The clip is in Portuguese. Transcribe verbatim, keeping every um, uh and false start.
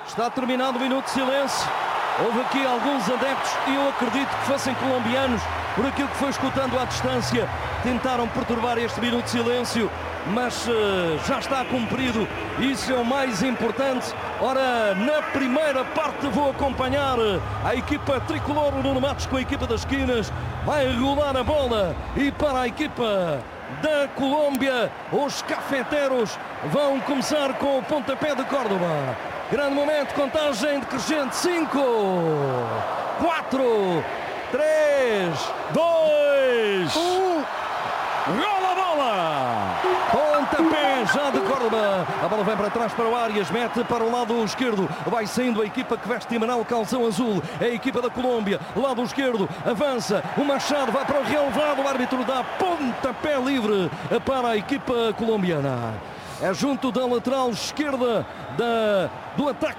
Está terminado o minuto de silêncio. Houve aqui alguns adeptos, e eu acredito que fossem colombianos, por aquilo que foi escutando à distância, tentaram perturbar este minuto de silêncio, mas uh, já está cumprido. Isso é o mais importante. Ora, na primeira parte vou acompanhar a equipa tricolor, o Nuno Matos com a equipa das esquinas. Vai rolar a bola e para a equipa da Colômbia, os cafeteros vão começar com o pontapé de Córdoba. Grande momento, contagem decrescente. Cinco, quatro, três, dois, um. Rola a bola! Pontapé já de Córdoba. A bola vem para trás para o Arias, mete para o lado esquerdo. Vai saindo a equipa que veste diagonal calção azul. É a equipa da Colômbia. Lado esquerdo, avança. O Machado vai para o relevado. O árbitro dá pontapé livre para a equipa colombiana. É junto da lateral esquerda da, do ataque